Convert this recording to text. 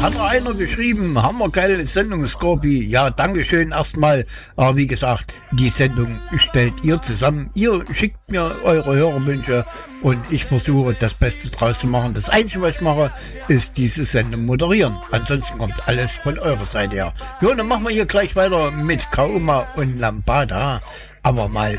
hat einer geschrieben, hammergeile Sendung, Scorpi. Ja, dankeschön erstmal. Aber wie gesagt, die Sendung stellt ihr zusammen. Ihr schickt mir eure Hörerwünsche und ich versuche das Beste draus zu machen. Das Einzige, was ich mache, ist diese Sendung moderieren. Ansonsten kommt alles von eurer Seite her. Ja, dann machen wir hier gleich weiter mit Kauma und Lambada. Aber mal